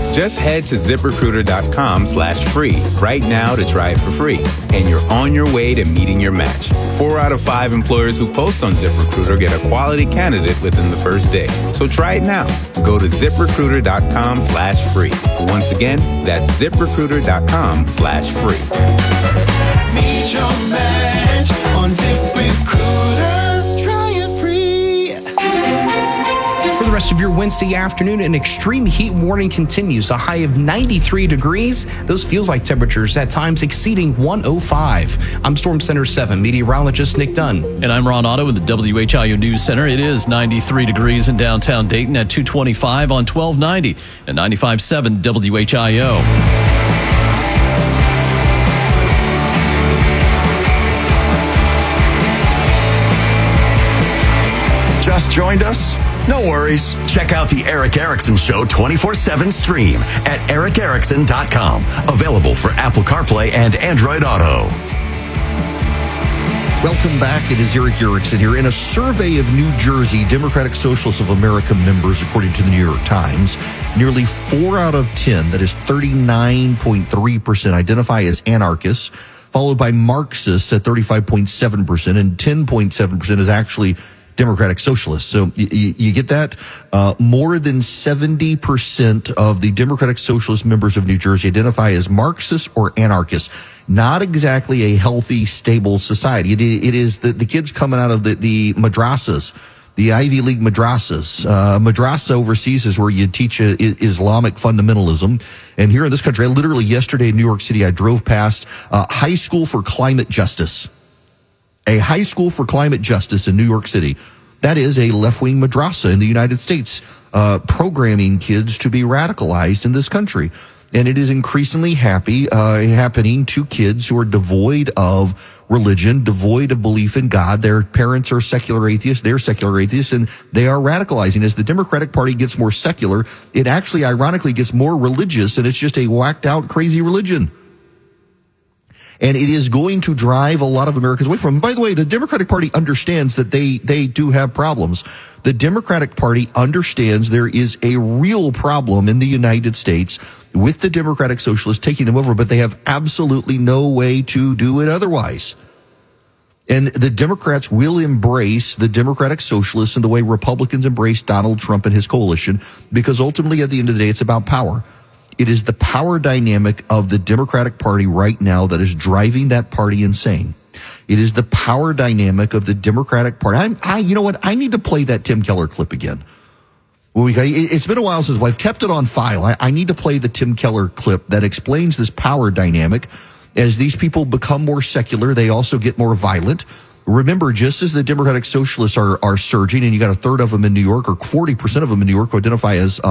Just head to ZipRecruiter.com/free right now to try it for free. And you're on your way to meeting your match. 4 out of 5 employers who post on ZipRecruiter get a quality candidate within the first day. So try it now. Go to ZipRecruiter.com/free. Once again, that's ZipRecruiter.com/free. Meet your match on ZipRecruiter. Try it free. For the rest of your Wednesday afternoon, an extreme heat warning continues. A high of 93 degrees. Those feels like temperatures at times exceeding 105. I'm Storm Center 7 meteorologist Nick Dunn. And I'm Ron Otto in the WHIO News Center. It is 93 degrees in downtown Dayton at 225 on 1290 and 95.7 WHIO. Just joined us? No worries. Check out the Erick Erickson Show 24/7 stream at ericerickson.com. Available for Apple CarPlay and Android Auto. Welcome back. It is Erick Erickson here. In a survey of New Jersey Democratic Socialists of America members, according to the New York Times, nearly 4 out of 10, that is 39.3%, identify as anarchists, followed by Marxists at 35.7%, and 10.7% is actually Democratic Socialists. So you get that? More than 70% of the Democratic Socialist members of New Jersey identify as Marxists or anarchists. Not exactly a healthy, stable society. It is the kids coming out of the madrasas, the Ivy League madrasas. Madrasa overseas is where you teach Islamic fundamentalism. And here in this country, literally yesterday in New York City, I drove past High School for Climate Justice. A high school for climate justice in New York City. That is a left-wing madrasa in the United States, programming kids to be radicalized in this country. And it is increasingly happening to kids who are devoid of religion, devoid of belief in God. Their parents are secular atheists, they're secular atheists, and they are radicalizing. As the Democratic Party gets more secular, it actually ironically gets more religious, and it's just a whacked-out, crazy religion. And it is going to drive a lot of Americans away from them. By the way, the Democratic Party understands that they do have problems. The Democratic Party understands there is a real problem in the United States with the Democratic Socialists taking them over, but they have absolutely no way to do it otherwise. And the Democrats will embrace the Democratic Socialists in the way Republicans embrace Donald Trump and his coalition, because ultimately at the end of the day, it's about power. It is the power dynamic of the Democratic Party right now that is driving that party insane. It is the power dynamic of the Democratic Party. You know what? I need to play that Tim Keller clip again. It's been a while since I've kept it on file. I need to play the Tim Keller clip that explains this power dynamic. As these people become more secular, they also get more violent. Remember, just as the Democratic Socialists are surging, and you got a third of them in New York, or 40% of them in New York who identify as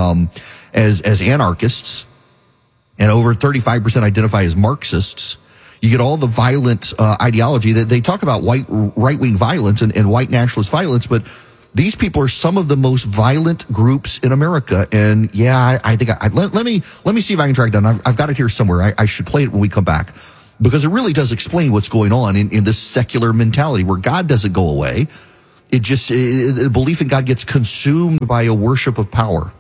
anarchists, and over 35% identify as Marxists. You get all the violent ideology that they talk about, right-wing violence and white nationalist violence, but these people are some of the most violent groups in America. And yeah, I think let me see if I can track it down. I've got it here somewhere. I should play it when we come back, because it really does explain what's going on in this secular mentality where God doesn't go away. It just, belief in God gets consumed by a worship of power.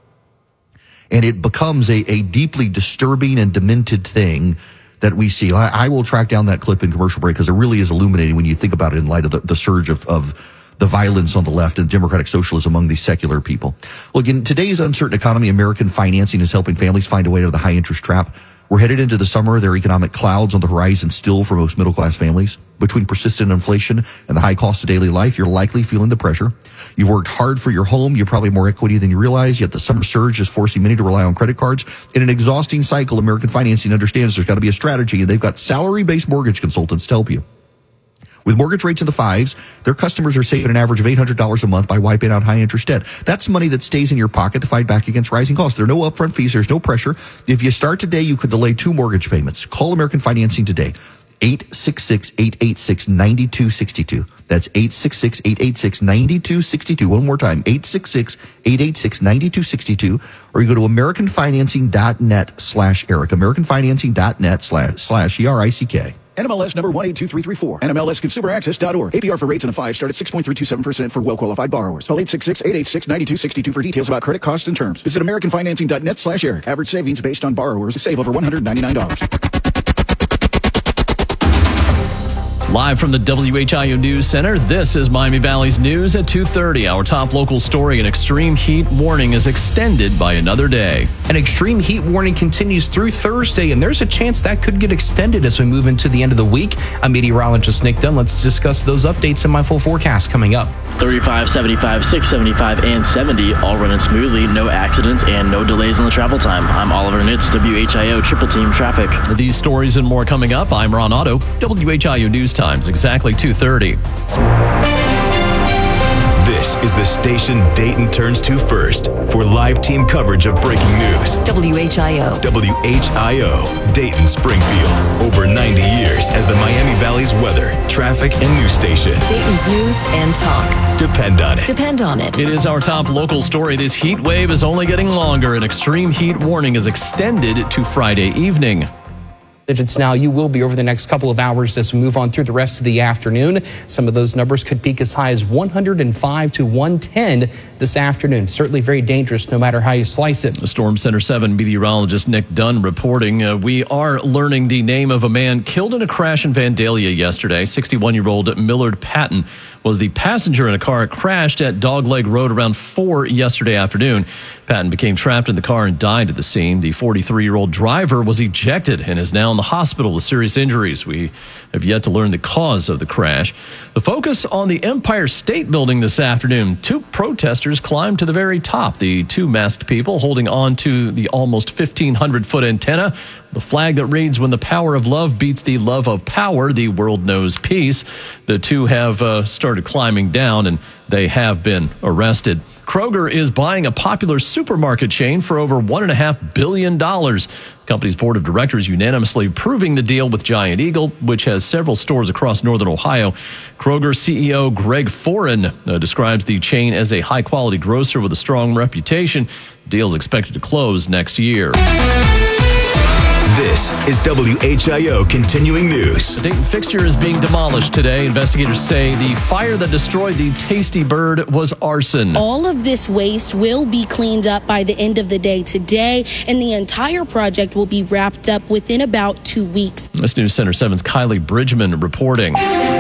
And it becomes a deeply disturbing and demented thing that we see. I will track down that clip in commercial break, because it really is illuminating when you think about it in light of the surge of the violence on the left and Democratic socialism among these secular people. Look, in today's uncertain economy, American financing is helping families find a way out of the high interest trap. We're headed into the summer. There are economic clouds on the horizon still for most middle-class families. Between persistent inflation and the high cost of daily life, you're likely feeling the pressure. You've worked hard for your home. You're probably more equity than you realize, yet the summer surge is forcing many to rely on credit cards. In an exhausting cycle, American Financing understands there's got to be a strategy, and they've got salary-based mortgage consultants to help you. With mortgage rates in the 5s, their customers are saving an average of $800 a month by wiping out high-interest debt. That's money that stays in your pocket to fight back against rising costs. There are no upfront fees. There's no pressure. If you start today, you could delay 2 mortgage payments. Call American Financing today. 866-886-9262. That's 866-886-9262. One more time, 866-886-9262. Or you go to AmericanFinancing.net/Eric. AmericanFinancing.net/ERICK. NMLS number 182334. NMLSConsumerAccess.org. APR for rates in the 5 start at 6.327% for well-qualified borrowers. Call 866-886-9262 for details about credit costs and terms. Visit AmericanFinancing.net/Eric. Average savings based on borrowers save over $199. Live from the WHIO News Center, this is Miami Valley's news at 2:30. Our top local story, an extreme heat warning is extended by another day. An extreme heat warning continues through Thursday, and there's a chance that could get extended as we move into the end of the week. I'm meteorologist Nick Dunn. Let's discuss those updates in my full forecast coming up. 35, 75, 6, 75, and 70 all running smoothly. No accidents and no delays on the travel time. I'm Oliver Nitz, WHIO Triple Team Traffic. These stories and more coming up. I'm Ron Otto, WHIO News Times, exactly 2:30. This is the station Dayton turns to first for live team coverage of breaking news. WHIO. WHIO, Dayton Springfield. Over 90 years as the Miami Valley's weather, traffic, and news station. Dayton's news and talk. Depend on it. Depend on it. It is our top local story. This heat wave is only getting longer. An extreme heat warning is extended to Friday evening. Digits now, you will be over the next couple of hours as we move on through the rest of the afternoon. Some of those numbers could peak as high as 105 to 110 this afternoon. Certainly very dangerous no matter how you slice it. Storm Center 7 meteorologist Nick Dunn reporting. We are learning the name of a man killed in a crash in Vandalia yesterday. 61-year-old Millard Patton was the passenger in a car that crashed at Dogleg Road around 4 yesterday afternoon. Patton became trapped in the car and died at the scene. The 43-year-old driver was ejected and is now in the hospital with serious injuries. We have yet to learn the cause of the crash. The focus on the Empire State Building this afternoon. 2 protesters climbed to the very top. The 2 masked people holding on to the almost 1,500-foot antenna. The flag that reads, "When the power of love beats the love of power, the world knows peace." The 2 have started climbing down, and they have been arrested. Kroger is buying a popular supermarket chain for over $1.5 billion. The company's board of directors unanimously approving the deal with Giant Eagle, which has several stores across northern Ohio. Kroger CEO Greg Foran describes the chain as a high-quality grocer with a strong reputation. The deal is expected to close next year. This is WHIO Continuing News. The Dayton fixture is being demolished today. Investigators say the fire that destroyed the Tasty Bird was arson. All of this waste will be cleaned up by the end of the day today, and the entire project will be wrapped up within about 2 weeks. This News Center 7's Kylie Bridgman reporting.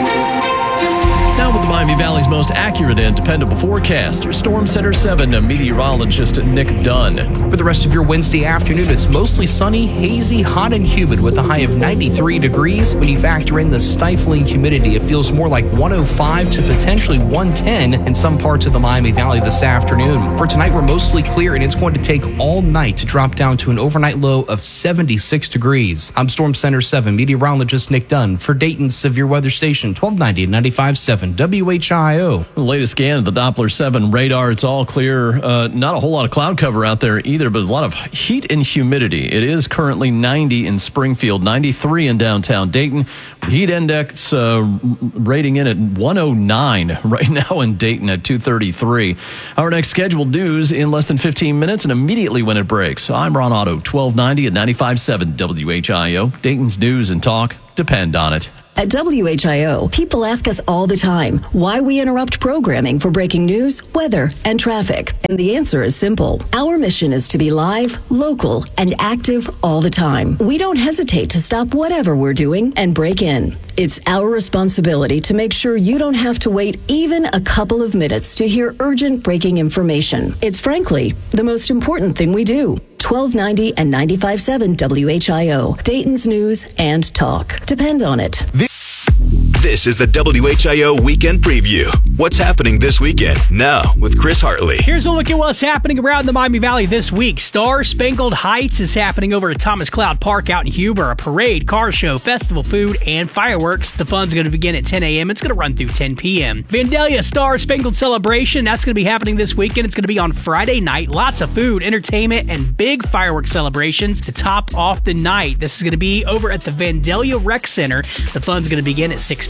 Now with the Miami Valley's most accurate and dependable forecast, your Storm Center 7 meteorologist Nick Dunn. For the rest of your Wednesday afternoon, it's mostly sunny, hazy, hot, and humid with a high of 93 degrees. When you factor in the stifling humidity, it feels more like 105 to potentially 110 in some parts of the Miami Valley this afternoon. For tonight, we're mostly clear, and it's going to take all night to drop down to an overnight low of 76 degrees. I'm Storm Center 7 meteorologist Nick Dunn for Dayton's Severe Weather Station, 1290 and 95.7 WHIO. The latest scan of the Doppler 7 radar, it's all clear. Not a whole lot of cloud cover out there either, but a lot of heat and humidity. It is currently 90 in Springfield, 93 in downtown Dayton. Heat index rating in at 109 right now in Dayton at 233. Our next scheduled news in less than 15 minutes and immediately when it breaks. I'm Ron Otto, 1290 at 95.7 WHIO. Dayton's news and talk depend on it. At WHIO, people ask us all the time why we interrupt programming for breaking news, weather, and traffic. And the answer is simple. Our mission is to be live, local, and active all the time. We don't hesitate to stop whatever we're doing and break in. It's our responsibility to make sure you don't have to wait even a couple of minutes to hear urgent breaking information. It's frankly the most important thing we do. 1290 and 95.7 WHIO, Dayton's news and talk. Depend on it. This is the WHIO Weekend Preview. What's happening this weekend? Now with Chris Hartley. Here's a look at what's happening around the Miami Valley this week. Star Spangled Heights is happening over at Thomas Cloud Park out in Huber. A parade, car show, festival food, and fireworks. The fun's going to begin at 10 a.m. It's going to run through 10 p.m. Vandalia Star Spangled Celebration. That's going to be happening this weekend. It's going to be on Friday night. Lots of food, entertainment, and big fireworks celebrations to top off the night. This is going to be over at the Vandalia Rec Center. The fun's going to begin at 6 p.m.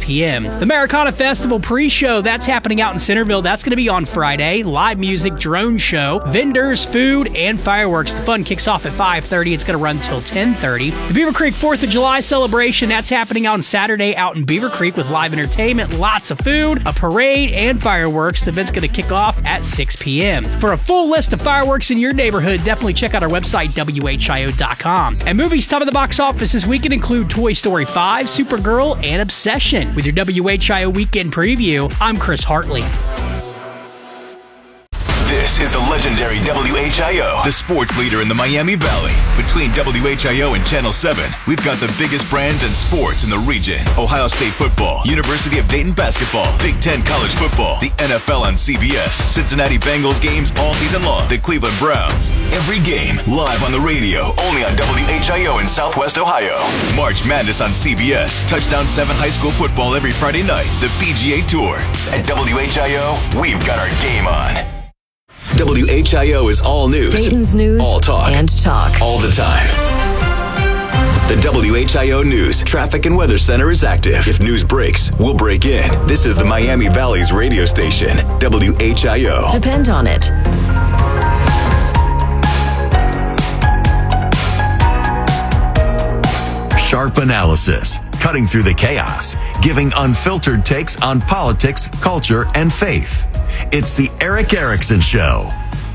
p.m. The Americana Festival pre-show, that's happening out in Centerville. That's going to be on Friday. Live music, drone show, vendors, food, and fireworks. The fun kicks off at 5:30. It's going to run till 10:30. The Beaver Creek 4th of July celebration, that's happening on Saturday out in Beaver Creek with live entertainment, lots of food, a parade, and fireworks. The event's going to kick off at 6 p.m. For a full list of fireworks in your neighborhood, definitely check out our website, WHIO.com. And movies top of the box office this weekend include Toy Story 5, Supergirl, and Obsession. With your WHIO weekend preview, I'm Chris Hartley. This is the legendary WHIO, the sports leader in the Miami Valley. Between WHIO and Channel 7, we've got the biggest brands and sports in the region. Ohio State football, University of Dayton basketball, Big Ten college football, the NFL on CBS, Cincinnati Bengals games all season long, the Cleveland Browns. Every game live on the radio, only on WHIO in Southwest Ohio. March Madness on CBS, Touchdown 7 high school football every Friday night, the PGA Tour. At WHIO, we've got our game on. WHIO is all news. Dayton's news. All talk. And talk. All the time. The WHIO News Traffic and Weather Center is active. If news breaks, we'll break in. This is the Miami Valley's radio station, WHIO. Depend on it. Sharp analysis, cutting through the chaos, giving unfiltered takes on politics, culture, and faith. It's the Eric Erickson Show.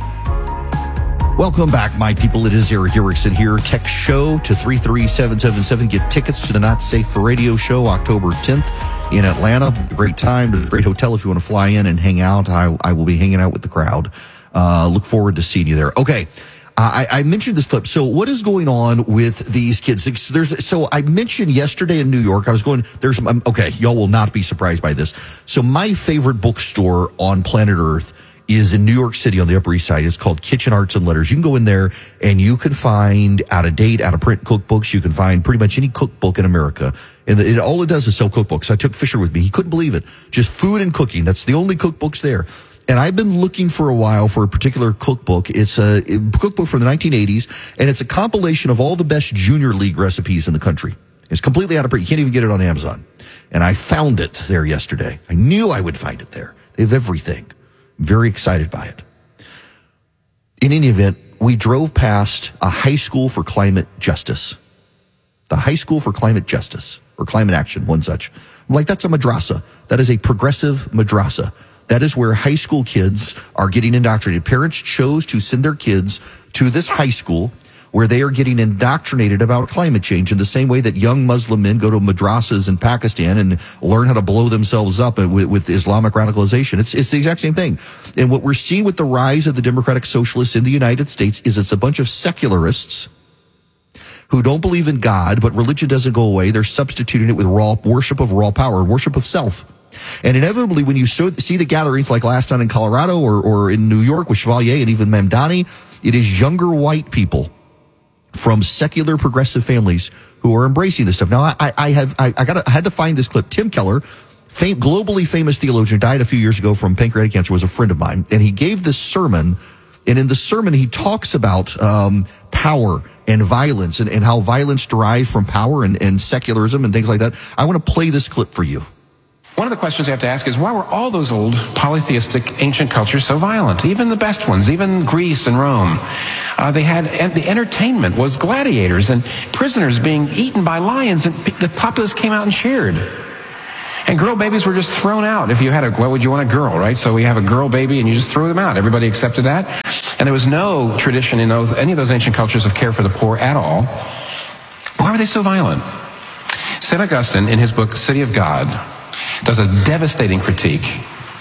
Welcome back, my people. It is Eric Erickson here. Text show to 33777. Get tickets to the Not Safe for Radio show October 10th in Atlanta. Great time. There's a great hotel if you want to fly in and hang out. I will be hanging out with the crowd. Look forward to seeing you there. Okay. I mentioned this clip. So what is going on with these kids? So I mentioned yesterday in New York, okay, y'all will not be surprised by this. So my favorite bookstore on planet Earth is in New York City on the Upper East Side. It's called Kitchen Arts and Letters. You can go in there and you can find out-of-date, out-of-print cookbooks. You can find pretty much any cookbook in America. And all it does is sell cookbooks. I took Fisher with me. He couldn't believe it. Just food and cooking. That's the only cookbooks there. And I've been looking for a while for a particular cookbook. It's a cookbook from the 1980s, and it's a compilation of all the best junior league recipes in the country. It's completely out of print. You can't even get it on Amazon. And I found it there yesterday. I knew I would find it there. They have everything. Very excited by it. In any event, we drove past a high school for climate justice. The High School for Climate Justice, or Climate Action, one such. I'm like, that's a madrasa. That is a progressive madrasa. That is where high school kids are getting indoctrinated. Parents chose to send their kids to this high school where they are getting indoctrinated about climate change in the same way that young Muslim men go to madrasas in Pakistan and learn how to blow themselves up with Islamic radicalization. It's the exact same thing. And what we're seeing with the rise of the democratic socialists in the United States is it's a bunch of secularists who don't believe in God, but religion doesn't go away. They're substituting it with worship of raw power, worship of self. And inevitably, when you see the gatherings like last night in Colorado or in New York with Chevalier and even Mamdani, it is younger white people from secular progressive families who are embracing this stuff. Now, I had to find this clip. Tim Keller, globally famous theologian, died a few years ago from pancreatic cancer, was a friend of mine. And he gave this sermon. And in the sermon, he talks about power and violence and how violence derives from power and secularism and things like that. I want to play this clip for you. One of the questions you have to ask is, why were all those old polytheistic ancient cultures so violent? Even the best ones, even Greece and Rome. The entertainment was gladiators and prisoners being eaten by lions, and the populace came out and cheered. And girl babies were just thrown out. If you had what would you want a girl, right? So we have a girl baby and you just throw them out. Everybody accepted that. And there was no tradition in any of those ancient cultures of care for the poor at all. Why were they so violent? St. Augustine, in his book, City of God, does a devastating critique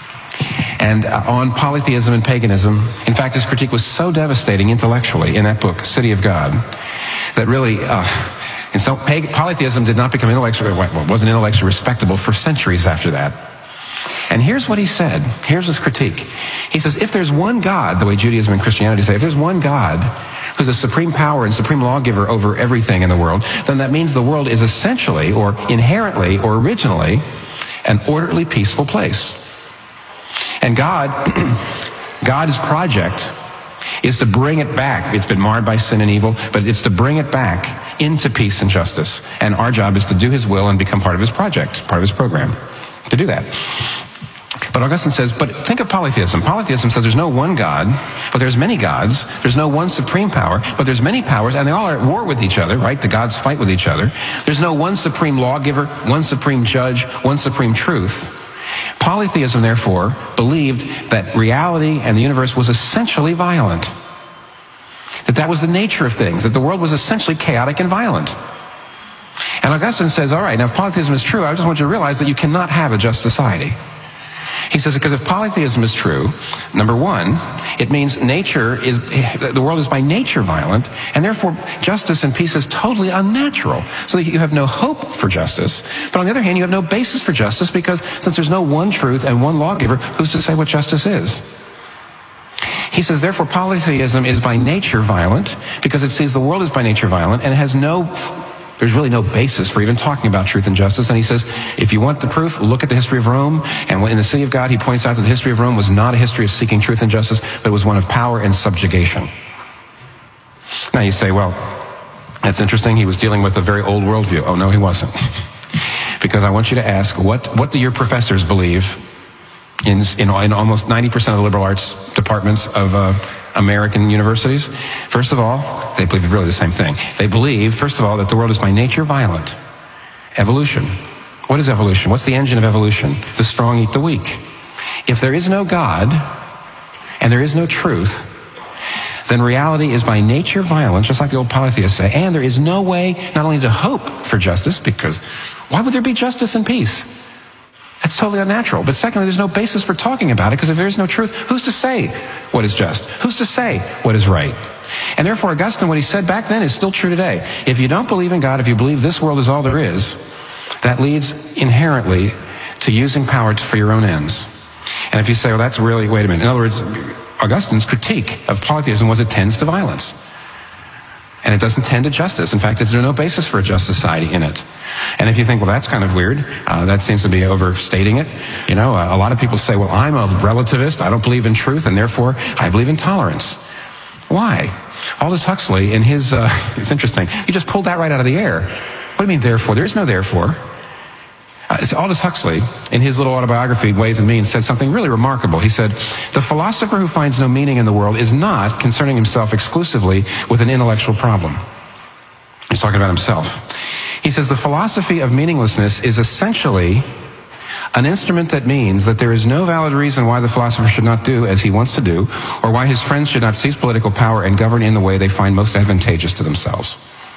and on polytheism and paganism. In fact, his critique was so devastating intellectually in that book, City of God, that really, and so polytheism did not become wasn't intellectually respectable for centuries after that. And here's what he said. Here's his critique. He says, if there's one God, the way Judaism and Christianity say, if there's one God who's a supreme power and supreme lawgiver over everything in the world, then that means the world is essentially or inherently or originally an orderly, peaceful place. And God's project is to bring it back. It's been marred by sin and evil, but it's to bring it back into peace and justice. And our job is to do his will and become part of his project, part of his program, to do that. But Augustine says, but think of polytheism. Polytheism says there's no one God, but there's many gods. There's no one supreme power, but there's many powers, and they all are at war with each other, right? The gods fight with each other. There's no one supreme lawgiver, one supreme judge, one supreme truth. Polytheism, therefore, believed that reality and the universe was essentially violent. That was the nature of things, that the world was essentially chaotic and violent. And Augustine says, all right, now if polytheism is true, I just want you to realize that you cannot have a just society. He says, because if polytheism is true, number one, it means the world is by nature violent, and therefore justice and peace is totally unnatural. So that you have no hope for justice. But on the other hand, you have no basis for justice because since there's no one truth and one lawgiver, who's to say what justice is? He says, therefore, polytheism is by nature violent because it sees the world is by nature violent and it has there's really no basis for even talking about truth and justice. And he says, if you want the proof, look at the history of Rome. And in the City of God, he points out that the history of Rome was not a history of seeking truth and justice, but it was one of power and subjugation. Now you say, well, that's interesting. He was dealing with a very old worldview. Oh, no, he wasn't. Because I want you to ask, what do your professors believe in almost 90% of the liberal arts departments of American universities? First of all, they believe really the same thing. They believe, first of all, that the world is by nature violent. Evolution. What is evolution? What's the engine of evolution? The strong eat the weak. If there is no God and there is no truth, then reality is by nature violent, just like the old polytheists say, and there is no way not only to hope for justice, because why would there be justice and peace? That's totally unnatural. But secondly, there's no basis for talking about it, because if there is no truth, who's to say what is just? Who's to say what is right? And therefore, Augustine, what he said back then is still true today. If you don't believe in God, if you believe this world is all there is, that leads inherently to using power for your own ends. And if you say, well, that's really, wait a minute. In other words, Augustine's critique of polytheism was it tends to violence. And it doesn't tend to justice. In fact, there's no basis for a just society in it. And if you think, well, that's kind of weird, that seems to be overstating it. You know, a lot of people say, well, I'm a relativist, I don't believe in truth, and therefore I believe in tolerance. Why? Aldous Huxley, in his, it's interesting, he just pulled that right out of the air. What do you mean, therefore? There is no therefore. Aldous Huxley, in his little autobiography, Ways and Means, said something really remarkable. He said, the philosopher who finds no meaning in the world is not concerning himself exclusively with an intellectual problem. He's talking about himself. He says, the philosophy of meaninglessness is essentially an instrument that means that there is no valid reason why the philosopher should not do as he wants to do, or why his friends should not seize political power and govern in the way they find most advantageous to themselves.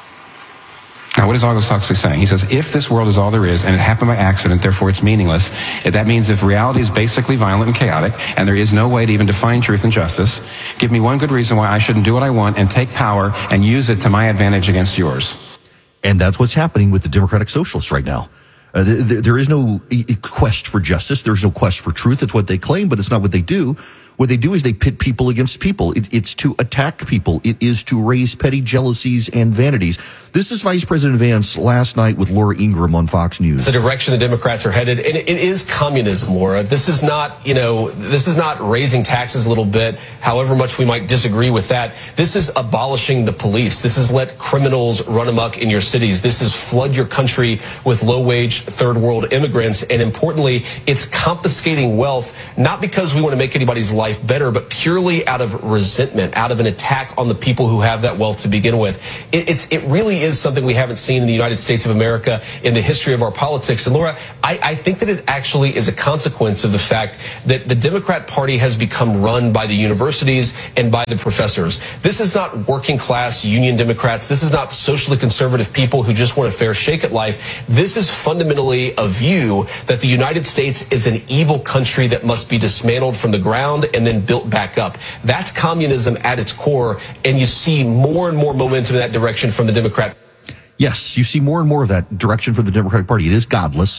Now, what is Aldous Huxley saying? He says, if this world is all there is, and it happened by accident, therefore it's meaningless, that means if reality is basically violent and chaotic, and there is no way to even define truth and justice, give me one good reason why I shouldn't do what I want and take power and use it to my advantage against yours. And that's what's happening with the Democratic Socialists right now. There is no quest for justice. There's no quest for truth. It's what they claim, but it's not what they do. What they do is they pit people against people. It's to attack people. It is to raise petty jealousies and vanities. This is Vice President Vance last night with Laura Ingraham on Fox News. The direction the Democrats are headed, and it is communism, Laura. This is not, this is not raising taxes a little bit, however much we might disagree with that. This is abolishing the police. This is let criminals run amok in your cities. This is flood your country with low-wage third world immigrants. And importantly, it's confiscating wealth, not because we want to make anybody's life better, but purely out of resentment, out of an attack on the people who have that wealth to begin with. It really is something we haven't seen in the United States of America in the history of our politics. And Laura, I think that it actually is a consequence of the fact that the Democrat Party has become run by the universities and by the professors. This is not working class union Democrats. This is not socially conservative people who just want a fair shake at life. This is fundamentally a view that the United States is an evil country that must be dismantled from the ground and then built back up. That's communism at its core, and you see more and more momentum in that direction from the Democrat. Yes, you see more and more of that direction from the Democratic Party. It is godless.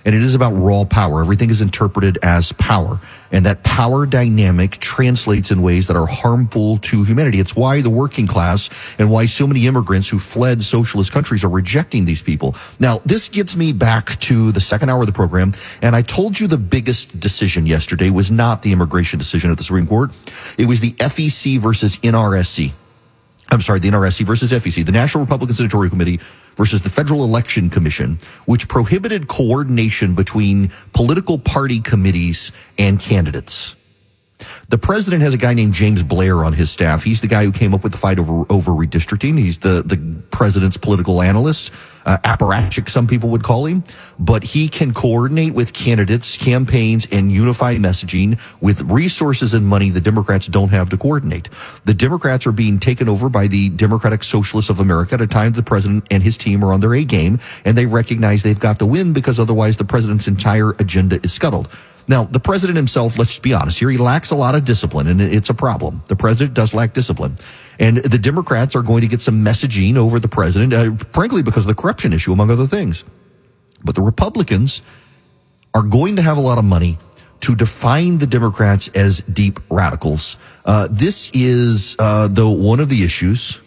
and it is about raw power. Everything is interpreted as power, and that power dynamic translates in ways that are harmful to humanity. It's why the working class and why so many immigrants who fled socialist countries are rejecting these people. Now, this gets me back to the second hour of the program, and I told you the biggest decision yesterday was not the immigration decision at the Supreme Court. It was the FEC versus NRSC. I'm sorry, the NRSC versus FEC, the National Republican Senatorial Committee versus the Federal Election Commission, which prohibited coordination between political party committees and candidates. The president has a guy named James Blair on his staff. He's the guy who came up with the fight over redistricting. He's the president's political analyst, apparatchik, some people would call him. But he can coordinate with candidates, campaigns, and unify messaging with resources and money the Democrats don't have to coordinate. The Democrats are being taken over by the Democratic Socialists of America at a time the president and his team are on their A game, and they recognize they've got to win because otherwise the president's entire agenda is scuttled. Now, the president himself, let's just be honest here, he lacks a lot of discipline, and it's a problem. The president does lack discipline. And the Democrats are going to get some messaging over the president, frankly, because of the corruption issue, among other things. But the Republicans are going to have a lot of money to define the Democrats as deep radicals. This is, though, one of the issues.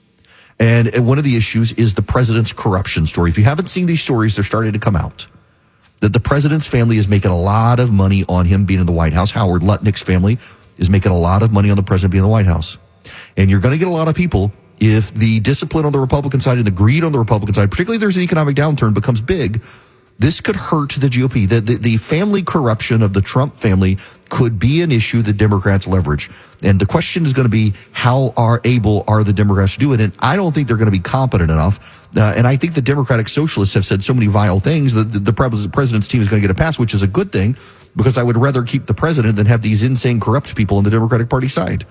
And one of the issues is the president's corruption story. If you haven't seen these stories, they're starting to come out. That the president's family is making a lot of money on him being in the White House. Howard Lutnick's family is making a lot of money on the president being in the White House. And you're going to get a lot of people, if the discipline on the Republican side and the greed on the Republican side, particularly if there's an economic downturn, becomes big, this could hurt the GOP. The family corruption of the Trump family could be an issue the Democrats leverage. And the question is going to be, how able are the Democrats to do it? And I don't think they're going to be competent enough. And I think the Democratic Socialists have said so many vile things that the president's team is going to get a pass, which is a good thing, because I would rather keep the president than have these insane, corrupt people on the Democratic Party side.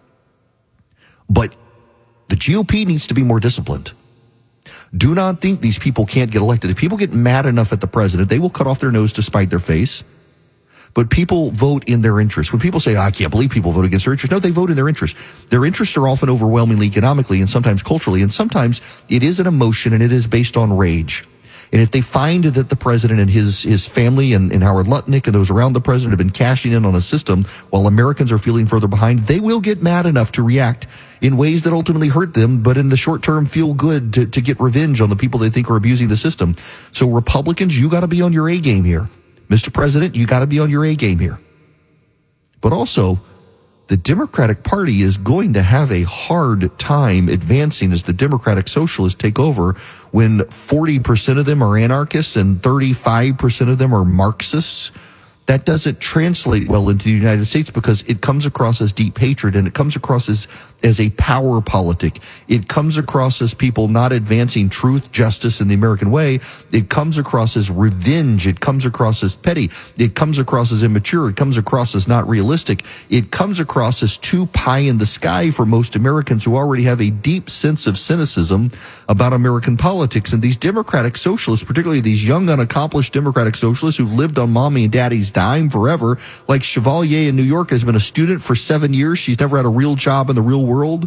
But the GOP needs to be more disciplined. Do not think these people can't get elected. If people get mad enough at the president, they will cut off their nose to spite their face. But people vote in their interest. When people say, I can't believe people vote against their interest, no, they vote in their interest. Their interests are often overwhelmingly economically and sometimes culturally, and sometimes it is an emotion and it is based on rage. And if they find that the president and his family and Howard Lutnick and those around the president have been cashing in on a system while Americans are feeling further behind, they will get mad enough to react in ways that ultimately hurt them, but in the short term feel good to get revenge on the people they think are abusing the system. So Republicans, you got to be on your A game here. Mr. President, you got to be on your A game here. But also, the Democratic Party is going to have a hard time advancing as the Democratic Socialists take over when 40% of them are anarchists and 35% of them are Marxists. That doesn't translate well into the United States because it comes across as deep hatred, and it comes across as a power politic. It comes across as people not advancing truth, justice, and the American way. It comes across as revenge. It comes across as petty. It comes across as immature. It comes across as not realistic. It comes across as too pie in the sky for most Americans who already have a deep sense of cynicism about American politics. And these Democratic Socialists, particularly these young, unaccomplished Democratic Socialists who've lived on mommy and daddy's dime forever, like Chevalier in New York has been a student for 7 years. She's never had a real job in the real world.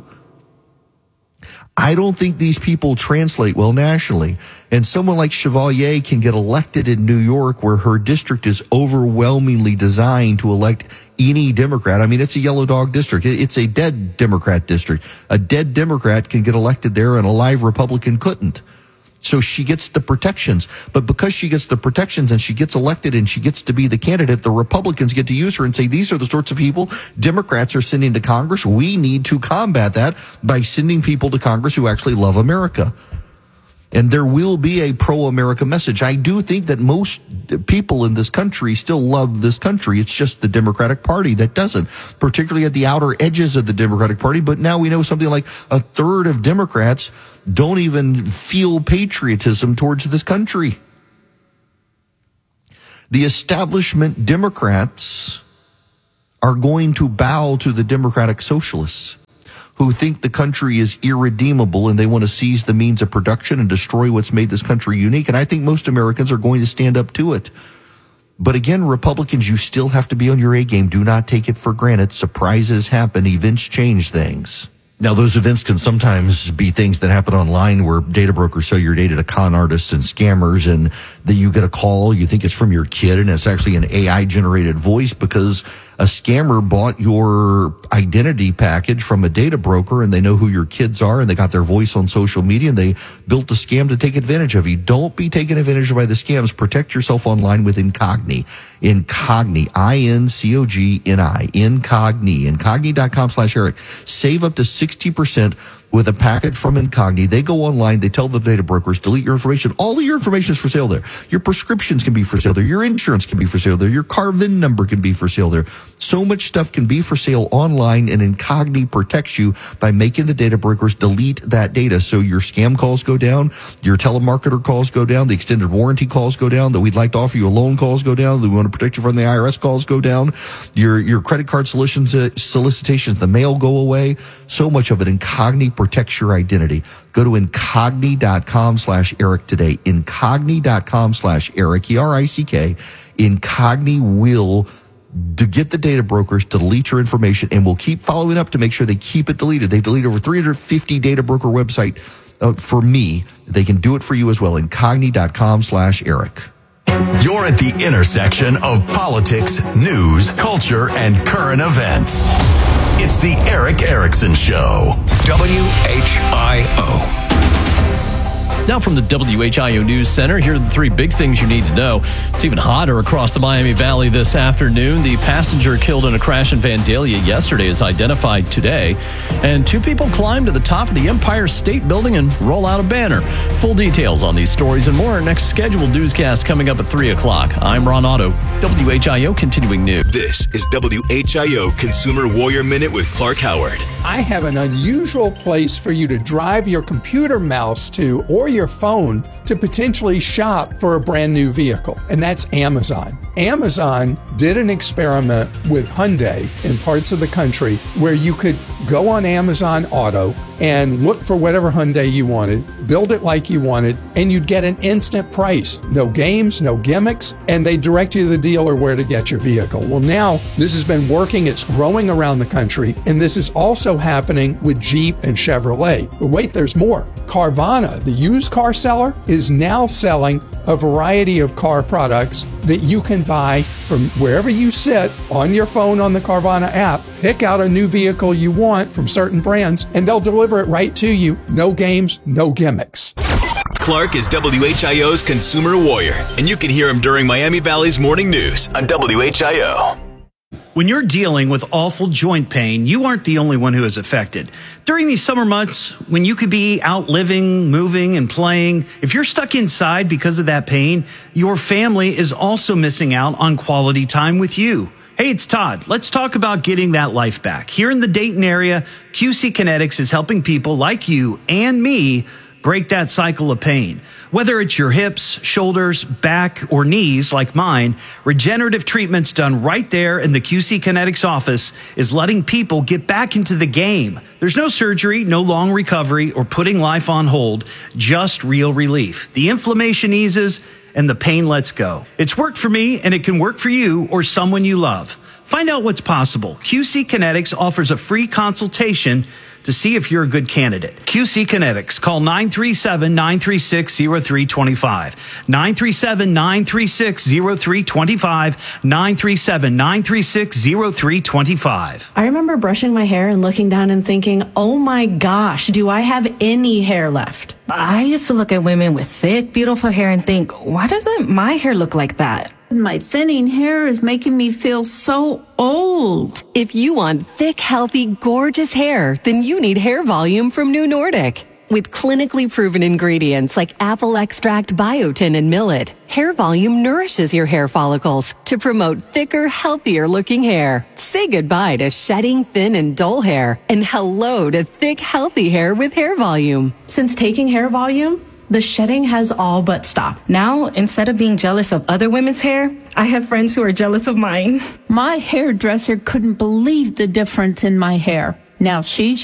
I don't think these people translate well nationally. And someone like Chevalier can get elected in New York where her district is overwhelmingly designed to elect any Democrat. I mean, it's a yellow dog district. It's a dead Democrat district. A dead Democrat can get elected there and a live Republican couldn't. So she gets the protections. But because she gets the protections and she gets elected and she gets to be the candidate, the Republicans get to use her and say, these are the sorts of people Democrats are sending to Congress. We need to combat that by sending people to Congress who actually love America. And there will be a pro-America message. I do think that most people in this country still love this country. It's just the Democratic Party that doesn't, particularly at the outer edges of the Democratic Party. But now we know something like a third of Democrats don't even feel patriotism towards this country. The establishment Democrats are going to bow to the Democratic Socialists, who think the country is irredeemable and they want to seize the means of production and destroy what's made this country unique. And I think most Americans are going to stand up to it. But again, Republicans, you still have to be on your A game. Do not take it for granted. Surprises happen. Events change things. Now, those events can sometimes be things that happen online where data brokers sell your data to con artists and scammers, and then you get a call, you think it's from your kid, and it's actually an AI-generated voice because a scammer bought your identity package from a data broker, and they know who your kids are, and they got their voice on social media, and they built a scam to take advantage of you. Don't be taken advantage of by the scams. Protect yourself online with Incogni. Incogni, I-N-C-O-G-N-I, Incogni, Incogni.com/Eric. Save up to 60% with a package from Incogni. They go online, they tell the data brokers, delete your information. All of your information is for sale there. Your prescriptions can be for sale there. Your insurance can be for sale there. Your car VIN number can be for sale there. So much stuff can be for sale online, and Incogni protects you by making the data brokers delete that data. So your scam calls go down, your telemarketer calls go down, the extended warranty calls go down, that we'd like to offer you a loan calls go down, that we want to protect you from the IRS calls go down, your credit card solicitations, the mail go away. So much of it, Incogni protects your identity. Go to Incogni.com/Eric today. Incogni.com/Eric, E-R-I-C-K. Incogni will to get the data brokers to delete your information, and we'll keep following up to make sure they keep it deleted. They've deleted over 350 data broker website for me. They can do it for you as well. Incogni.com/Eric. You're at the intersection of politics, news, culture, and current events. It's the Eric Erickson Show. WHIO. Now from the WHIO News Center, here are the three big things you need to know. It's even hotter across the Miami Valley this afternoon. The passenger killed in a crash in Vandalia yesterday is identified today. And two people climbed to the top of the Empire State Building and roll out a banner. Full details on these stories and more. Next scheduled newscast coming up at 3 o'clock. I'm Ron Otto, WHIO Continuing News. This is WHIO Consumer Warrior Minute with Clark Howard. I have an unusual place for you to drive your computer mouse to or your phone to potentially shop for a brand new vehicle, and that's Amazon. Amazon did an experiment with Hyundai in parts of the country where you could go on Amazon Auto and look for whatever Hyundai you wanted, build it like you wanted, and you'd get an instant price. No games, no gimmicks, and they direct you to the dealer where to get your vehicle. Well, now this has been working. It's growing around the country, and this is also happening with Jeep and Chevrolet. But wait, there's more. Carvana, the used car seller, is now selling a variety of car products that you can buy from wherever you sit on your phone on the Carvana app. Pick out a new vehicle you want from certain brands, and they'll deliver it right to you. No games, no gimmicks. Clark is WHIO's Consumer Warrior, and you can hear him during Miami Valley's Morning News on WHIO. When you're dealing with awful joint pain, you aren't the only one who is affected. During these summer months, when you could be out living, moving, and playing, if you're stuck inside because of that pain, your family is also missing out on quality time with you. Hey, it's Todd. Let's talk about getting that life back. Here in the Dayton area, QC Kinetics is helping people like you and me break that cycle of pain. Whether it's your hips, shoulders, back, or knees like mine, regenerative treatments done right there in the QC Kinetics office is letting people get back into the game. There's no surgery, no long recovery, or putting life on hold, just real relief. The inflammation eases and the pain lets go. It's worked for me, and it can work for you or someone you love. Find out what's possible. QC Kinetics offers a free consultation to see if you're a good candidate. QC Kinetics. Call 937-936-0325. 937-936-0325. 937-936-0325. I remember brushing my hair and looking down and thinking, oh my gosh, do I have any hair left? I used to look at women with thick, beautiful hair and think, why doesn't my hair look like that? My thinning hair is making me feel so old. If you want thick, healthy, gorgeous hair, then you need Hair Volume from New Nordic. With clinically proven ingredients like apple extract, biotin, and millet, Hair Volume nourishes your hair follicles to promote thicker, healthier looking hair. Say goodbye to shedding, thin, and dull hair, and hello to thick, healthy hair with Hair Volume. Since taking Hair Volume, the shedding has all but stopped. Now, instead of being jealous of other women's hair, I have friends who are jealous of mine. My hairdresser couldn't believe the difference in my hair. Now she's